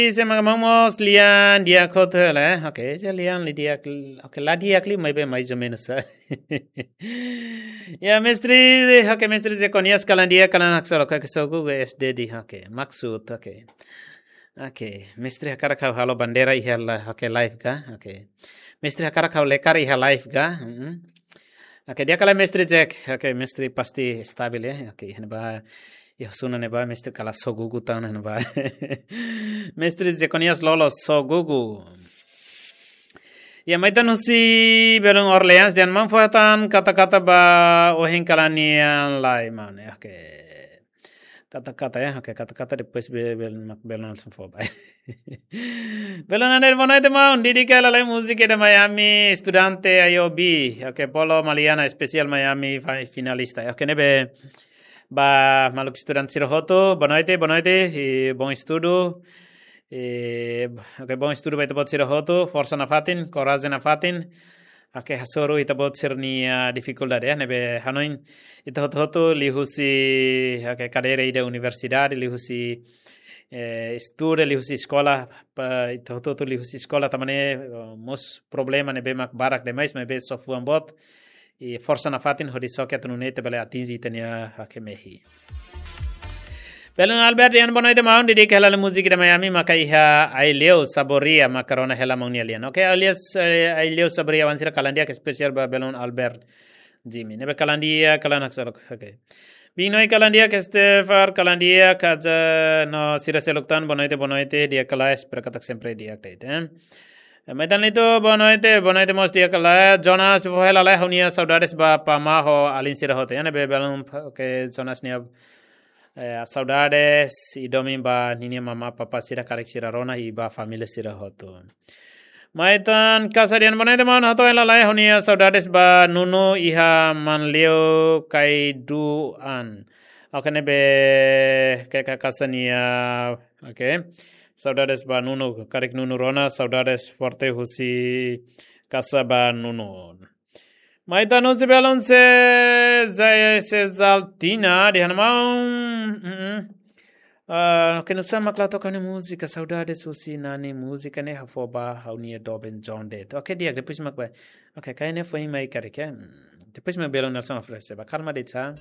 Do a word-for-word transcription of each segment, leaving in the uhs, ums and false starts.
Se magamos lian dia kotor lah, okay, je lian li dia, okay, la dia kli mai be mais ou menos. Ya mestri, okay, mestri je konias kalandia kalan aksor, okay, sogu S D D, okay, maksud, okay. Okay, mestri hakara kau halo bandera ihal, okay, live ka, okay. Mestri hakara kau lekar ihal live ka, mm. Okay, dia kala mestri jek, okay, mestri pasti stabil ya, okay, henba ya suna neba mestri kala sogugu tan henba. Mestri je konias lolo sogugu. Ya maitan husi belum Orleans dan manfaatan kata-kata ba ohin kalanian lai mana, okay. Kata-kata ya, okay, kata-kata depois belum belum langsung fobai. Belum ada mana itu mau didikan oleh musik di Miami, studente I O B, okay, Polo Maliana especial Miami finalista, okay, nebe ba maluk student sirohoto, bonoite bonoite, bom estudo, okay, bom estudo ba itu buat sirohoto, força na fatin, coragem na fatin. Okay, hasoro ita bot sernia dificuldade ya nebe hanoin ita hot hoto lihusi okay kadere ida universidade lihusi eh, estuda lihusi escola pa ita hot hoto lihusi escola tamane uh, mos problema nebe mak barak demais mebe sofuan bot e força na fatin hodi soket nunete bele atinzi tenia hakemehi. Belum Albert yang bonoy de maun didik helal musik de Miami maka iha aileo saboria makarona hela maunialian. Okay, alias aileo saboria wansira kalandia ke special ba belum Albert Jimmy. Nebe kalandia kalanak sorok. Okay. Binoy kalandia ke Stefar kalandia kaja no sira seloktan bonoy de bonoy de dia kelas berkatak sempre dia tait. Eh? Medan itu bonoy de bonoy de mos dia kelas Jonas hela la hunia saudades ba pama ho alin sira hote. Ya nebe belum okay Jonas nia Eh, saudades e domin ba nini mama papa sira karek sira rona i ba família sira hoto. Maitan kasarian monai teman hato ela lai honia saudades ba nuno iha manleo kai du an. Akane be kai kasania okay. Saudades ba nuno karek nuno rona saudades forte husi casa ba nuno. Maitan usi belon se zai se zaltina di hanmau Uh, que não sama claro tocar música, saudades usi nani música ne hafoba haunia doben John de. Ok dia depois mak vai. Ok kai ne foi mai kare ke. Depois me belo Nelson oferece ba calma de tá.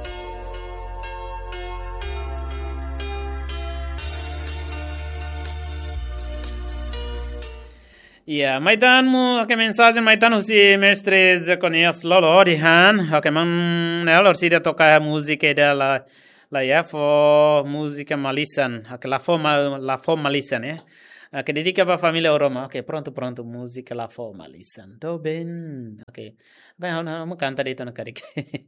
Ya, maitan mu ok mensagem maitan usi mestre je conhece lolo dihan. Ok man nelor sida tocar música dela. La ya fo música malisan, que la forma la forma malisan, eh? Que dedica para a família Oroma. Ok, pronto, pronto, música la forma malisan. Tô bem. Ok. Bem, vamos cantar isso no carique.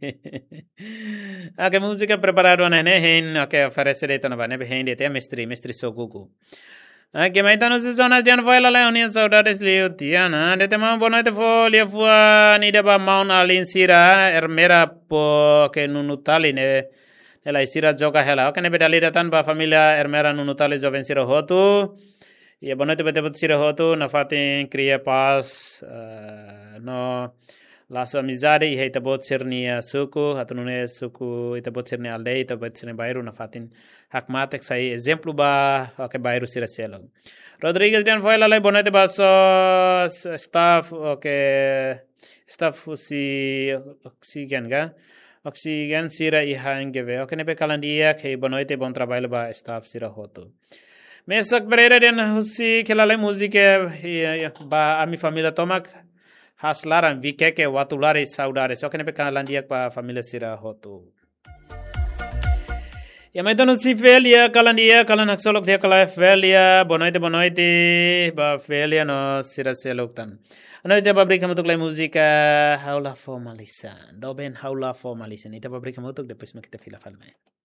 Ok, música preparada né, né, hein? Ok, oferecer isso no bane, hein, de mestre, mestre Sogugu. Ok, mas então nos zonas de anvoy la leonia saudades leotiana, de tema bonita folia fua ni de ba maun alin sira ermera po que nunutali ne ela isira joga hela okane bedali datan ba familia ermera nunutali joven sira hotu ye bonete bete bete sira hotu na fatin cria paz uh, no laço amizade e heita bot sernia suku hatunune suku ita bot sernia aldei ita bot sernia bairu na fatin hakmatek sai exemplo ba ok bairu sira selo Rodrigues dan foi lá bonete ba so staff ok staff si oxygen ga oxygen sira iha engeve ok ne pe kalandia ke bonoite bon trabalho ba staff sira hoto mesak bereira den husi kelale música ba a mi família tomak haslaran vikeke watulare saudades ok ne pe kalandia ba família sira hoto ya mai dono si felia kalandia kalanak solok dia kala felia bonoite bonoite ba felia no sira seloktan ano ita pabrika mutuk lai música haula formalisan doben haula formalisan ita pabrika mutuk depois me kita fila falme